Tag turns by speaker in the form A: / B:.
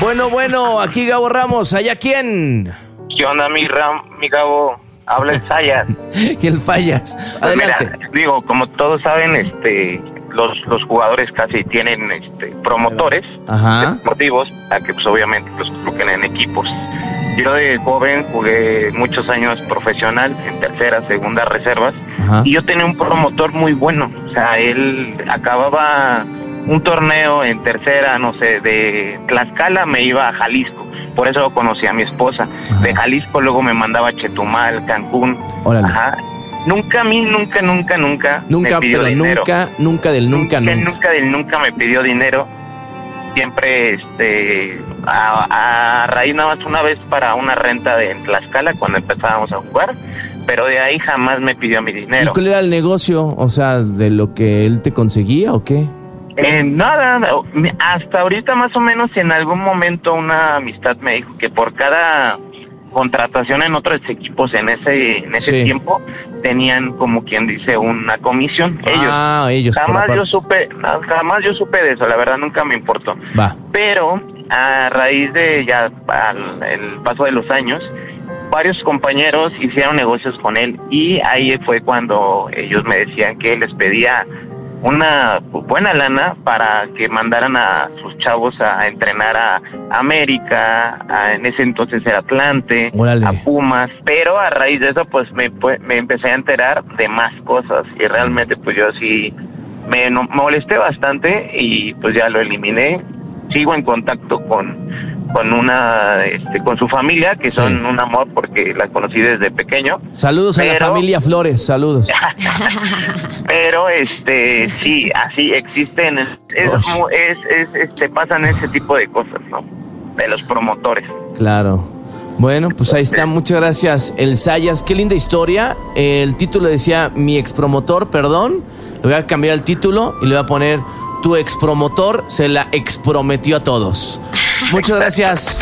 A: Bueno, aquí Gabo Ramos, ¿allá quién?
B: ¿Qué onda, mi Gabo? Habla el Sayas.
A: Y el Fallas.
B: Pues
A: Adelante.
B: mira, digo, como todos saben, los jugadores casi tienen promotores deportivos, a que pues obviamente los coloquen en equipos. Yo de joven jugué muchos años profesional en tercera, segunda reservas. Y yo tenía un promotor muy bueno. O sea, él acababa un torneo en tercera, no sé, de Tlaxcala me iba a Jalisco. Por eso conocí a mi esposa. De Jalisco luego me mandaba a Chetumal, Cancún.
A: Órale.
B: Nunca me pidió dinero.
A: Nunca del nunca
B: me pidió dinero. Siempre a raíz nada más una vez para una renta de Tlaxcala cuando empezábamos a jugar, pero de ahí jamás me pidió mi dinero.
A: ¿Y cuál era el negocio? O sea, ¿de lo que él te conseguía o qué?
B: Nada, hasta ahorita más o menos en algún momento una amistad me dijo que por cada contratación en otros equipos en ese tiempo tenían, como quien dice, una comisión.
A: Ellos
B: jamás yo supe de eso, la verdad nunca me importó. Pero a raíz de ya el paso de los años, varios compañeros hicieron negocios con él y ahí fue cuando ellos me decían que les pedía una buena lana para que mandaran a sus chavos a entrenar a América, en ese entonces era Atlante, a Pumas, pero a raíz de eso pues me empecé a enterar de más cosas y realmente pues yo sí me molesté bastante y pues ya lo eliminé. Sigo en contacto con su familia, que son un amor porque la conocí desde pequeño.
A: Saludos a la familia Flores, saludos.
B: Pero sí, así existen, pasan ese tipo de cosas, ¿no? De los promotores.
A: Claro. Bueno, pues ahí está, muchas gracias, el Sayas. Qué linda historia. El título decía mi expromotor, perdón. Le voy a cambiar el título y le voy a poner tu expromotor se la exprometió a todos. Muchas gracias.